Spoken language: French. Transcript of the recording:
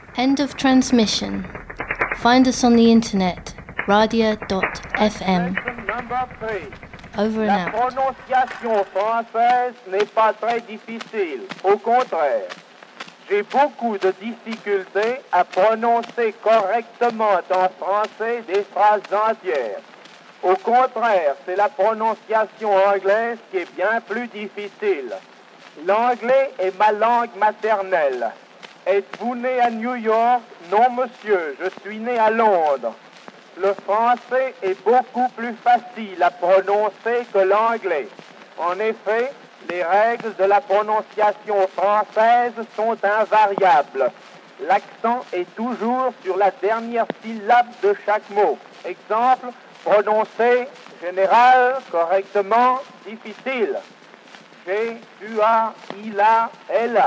End of transmission. Find us on the internet, radia.fm. Over and La out. prononciation française n'est pas très difficile. Au contraire, j'ai beaucoup de difficultés à prononcer correctement en français des phrases entières. Au contraire, c'est la prononciation anglaise qui est bien plus difficile. L'anglais est ma langue maternelle. Êtes-vous né à New York? Non, monsieur, je suis né à Londres. Le français est beaucoup plus facile à prononcer que l'anglais. En effet, les règles de la prononciation française sont invariables. L'accent est toujours sur la dernière syllabe de chaque mot. Exemple, prononcer, général, correctement, difficile. J'ai, tu as, il a, elle a.